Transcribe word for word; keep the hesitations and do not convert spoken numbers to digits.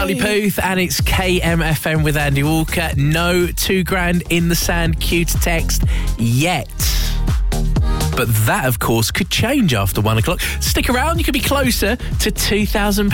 Charlie Puth, and it's K M F M with Andy Walker. No two grand in the sand cue to text yet. But that, of course, could change after one o'clock. Stick around, you could be closer to two thousand pounds.